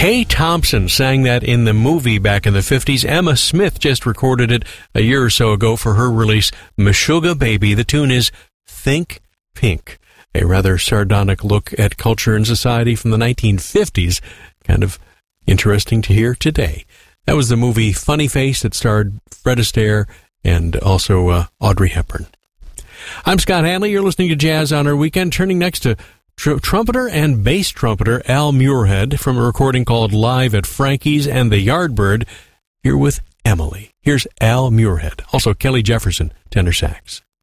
Kay Thompson sang that in the movie back in the 50s. Emma Smith just recorded it a year or so ago for her release, Meshuggah Baby. The tune is Think Pink, a rather sardonic look at culture and society from the 1950s. Kind of interesting to hear today. That was the movie Funny Face that starred Fred Astaire and also Audrey Hepburn. I'm Scott Hanley. You're listening to Jazz on Our Weekend. Turning next to trumpeter and bass trumpeter Al Muirhead from a recording called Live at Frankie's and the Yardbird, here with Emily. Here's Al Muirhead. Also Kelly Jefferson, tenor sax.